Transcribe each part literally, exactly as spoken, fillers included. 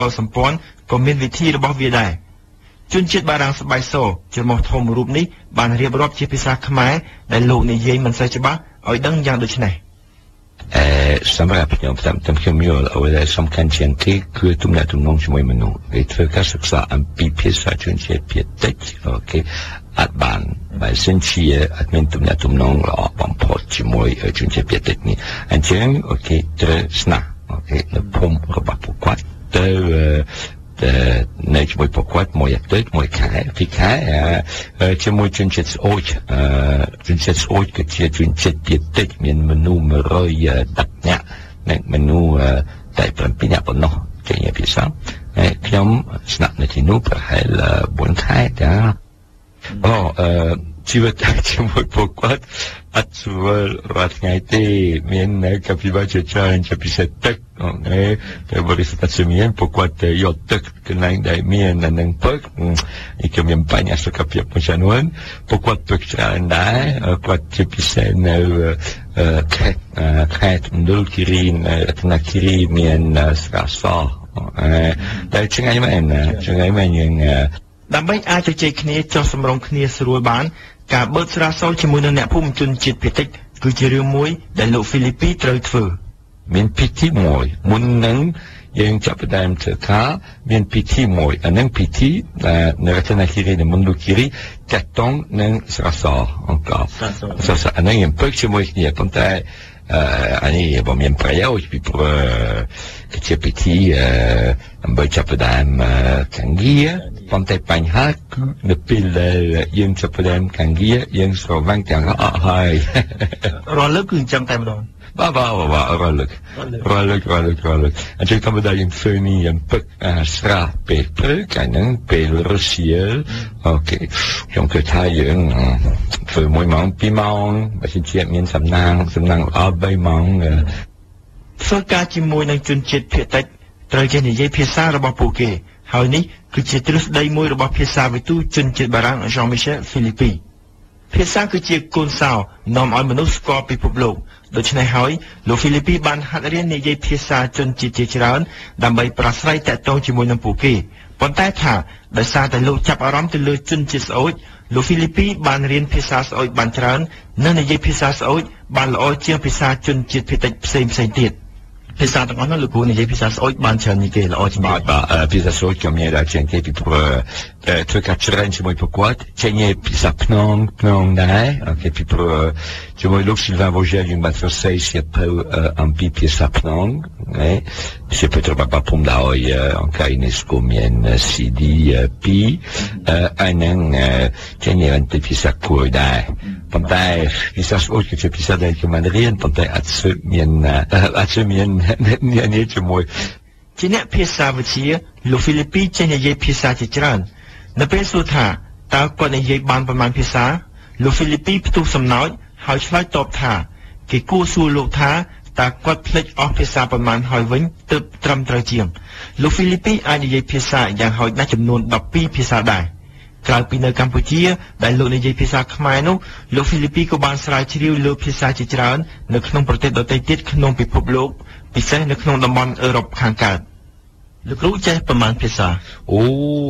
សម្ព័ន្ធក៏មានវិធីរបស់វាដែរជនជាតិបារាំងស្បែកសចំោះធំរូបនេះបានរៀបរាប់ជាភាសាខ្មែរដែលលោកនិយាយមិនសូវច្បាស់ឲ្យដឹងយ៉ាងដូចនេះសម្រាប់ខ្ញុំតាមតាមខ្ញុំយល់អ្វីដែលសំខាន់ជាងគេគឺទំនាក់ទំនងជាមួយមនុស្សគេធ្វើការសិក្សាអំពីភាសាជនជាតិភាគតិចអូខេអត់បានបើសិនជាអត់មានទំនាក់ទំនងល្អបំផុតជាមួយជនជាតិភាគតិចនេះអញ្ចឹងអូខេត្រូវស្នើអូខេនៅភូមិរបស់ពួកគាត់ទៅនៅជាមួយពួកគាត់មួយអាទិត្យមួយខែពីខែជាមួយជនជាតិស្អូចជនជាតិស្អូចគឺជាជនជាតិភាគតិចមានមនុស្សមួយរយដប់នាក់និងមនុស្សតែប្រាំពីរនាក់ប៉ុណ្ណោះជាភាសាខ្ញុំស្នាក់នៅទីនោះប្រហែលបួនខែតាអូជីវិតជាមួយពួកគាត់អត់ស្រួលរាល់ថ្ងៃទេមានកាពីបាជាច្រើនជាពិសេសទឹកអូតែបរិសុទ្ធជាមានពួកគាត់យកទឹកកន្លែងដែលមាននឹងពឹកអីក៏មានបញ្ហាសុខភាពមួយចំនួនពួកគាត់ពឹកច្រើនដែរគាត់ជាពិសេសនៅខេត្តខេត្តមណ្ឌលគិរីរតនគិរីមានស្រាសតែឆ្ងាយមែនឆ្ងាយមែនយើងដើម្បីអាចជជែកគ្នាចោះសម្រុងគ្នាស្រួលបានការបើកស្រាសជាមួយនឹងអ្នកភូមិជនជាតិភាគតិចគឺជារឿងមួយដែលលោកហ្វីលីពីត្រូវធ្វើមានពិធីមួយមុននឹងយើងចាប់ផ្ដើមធ្វើការមានពិធីមួយអានឹងពិធីនៅរតនគិរីនិងមណ្ឌលគិរីតាក់ទងនឹងស្រាសអង្គស្រាសអានឹងយើងពឹកជាមួយគ្នាប៉ុន្តែអានេះបើមានប្រយោជន៍ពីព្រោះគឺជាពិធីដើម្បីចាប់ផ្ដើមការងារប៉ុន្តែបញ្ហាគឺនៅពេលដែលយើងចាប់ផ្ដើមការងារយើងស្រវាំងទាំងអស់ហើយរាល់លើកគឺអញ្ចឹងតែម្ដងបាទបាទបាទរាល់លើករាល់លើករាល់លើករាល់លើកអញ្ចឹងធម្មតាយើងធ្វើនេះយើងពឹកស្រាពេលព្រឹកហើយនឹងពេលរសៀលអូខេខ្ញុំគិតថាយើងធ្វើមួយម៉ោងពីរម៉ោងបើសិនជាមានសំណាងសំណាងអស់បីម៉ោងធ្វើការជាមួយនឹងជនជាតិភាគតិចត្រូវចេះនិយាយភាសារបស់ពួកគេហើយនេះគឺជាទ្រឹស្ដីមួយរបស់ភាសាវិទូជនជាតិបារាំង Jean-Michel Philippe ភាសាគឺជាកូនសោនាំឲ្យមនុស្សស្គាល់ពិភពលោកដូច្នេះហើយលោក Philippe បានហាត់រៀននិយាយភាសាជនជាតិជាច្រើនដើម្បីប្រាស្រ័យទាក់ទងជាមួយនឹងពួកគេប៉ុន្តែថាដោយសារតែលោកចាប់អារម្មណ៍ទៅលើជនជាតិស្អូចលោក Philippe បានរៀនភាសាស្អូចបានច្រើននិងនិយាយភាសាស្អូចបានល្អជាងភាសាជនជាតិភាគតិចផ្សេងផ្សេងទៀតភាសាទាំងអស់នោះលោកគ្រូនិយាយភាសាស្អូចបានច្រើននេះគេល្អជាងបាទបាទភាសាស្អូចក៏មានដែរជាងគេពីព្រោះធ្វើការច្រើនជាមួយពួកគាត់ចេញភាសាភ្នងភ្នងដែរអូខេពីព្រោះជាមួយលោក Sylvain Vogel យើងបានសរសេរសៀវភៅអំពីភាសាភ្នងណាសៀវភៅត្រូវបានពុំដោយអង្គការ UNESCO មាន C D ពីរហើយនឹងចេញពីភាសាគួយដែរប៉ុន្តែភាសាស្អូចគឺជាភាសាដែលខ្ញុំបានរៀនប៉ុន្តែអត់ស្គាល់មានអត់ស្គាល់មាននេះជាមួយជាអ្នកភាសាវិទ្យាលោក Philippe ចេះនិយាយភាសាជាច្រើននៅពេលសួរថាតើគាត់និយាយបានប៉ុន្មានភាសាលោក Philippe ផ្ទុះសំណោចហើយឆ្លើយតបថាគេគួរសួរលោកថាតើគាត់ភ្លេចអស់ភាសាប៉ុន្មានហើយវិញទើបត្រឹមត្រូវជាងលោក Philippe អាចនិយាយភាសាយ៉ាងហោចណាស់ចំនួនដប់ពីរភាសាដែរក្រៅពីនៅកម្ពុជាដែលលោកនិយាយភាសាខ្មែរនោះលោក Philippe ក៏បានស្រាវជ្រាវលើភាសាជាច្រើននៅក្នុងប្រទេសដទៃទៀតក្នុងពិភពលោកពិសេសនៅក្នុងតំបន់អឺរ៉ុបខាងកើតលោកគ្រូចេះប្រមាណភាសាអូ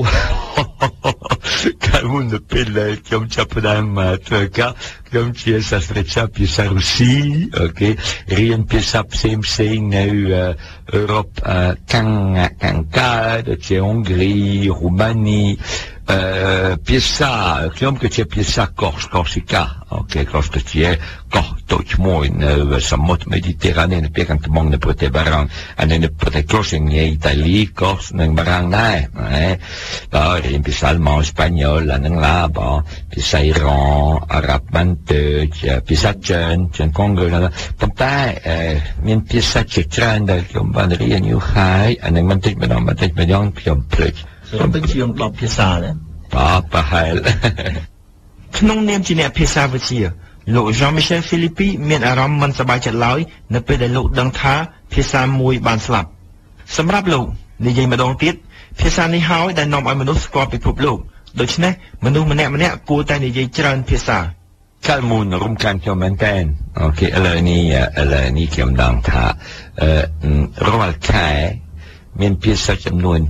កាលមុនពេលខ្ញុំចាប់ផ្ដើមធ្វើការខ្ញុំជាសាស្ត្រាចារ្យភាសារុស្ស៊ីអូខេរៀនភាសាផ្សេងផ្សេងនៅអឺរ៉ុបខាងខាងកើតដូចជាហុងគ្រីរូម៉ានីភាសាខ្ញុំគឺជាភាសាកោះកោះស៊ីកាអូខេកោះទៅជាកោះតូចមួយនៅសមុទ្រមេឌីទែរ៉ាណេនៅពេលខាងត្បូងនៃប្រទេសបារាំងហើយនៅប្រទេសក្រូសៀងអ៊ីតាលីកោះនិងបារាំងដែរហើយរៀនភាសាអាល្លឺម៉ង់ស្ប៉ាញ៉ូលអានឹងឡាបងភាសាអ៊ីរ៉ង់អារ៉ាប់បានទៅភាសាចិនចិនកុងហ្គោប៉ុន្តែមានភាសាជាច្រើនដែលខ្ញុំបានរៀនយូរហើយអានឹងមិនតិចម្ដងមិនតិចម្ដងខ្ញុំភ្លេចខ្ញុំពេញជាងដប់ភាសាដែរបាទប្រហែលក្នុងនាមជាអ្នកភាសាវិទ្យាលោក Jean-Michel Philippe មានអារម្មណ៍មិនសប្បាយចិត្តឡើយនៅពេលដែលលោកដឹងថាភាសាមួយបានស្លាប់សម្រាប់លោកនិយាយម្ដងទៀតភាសានេះហើយដែលនាំឲ្យមនុស្សស្គាល់ពិភពលោកដូច្នេះមនុស្សម្នាក់ម្នាក់គួរតែនិយាយច្រើនភាសាកាលមុនរំខានខ្ញុំមែនតើអូខេឥឡូវនេះឥឡូវនេះខ្ញុំដឹងថារាល់ខែមានភាសាចំនួន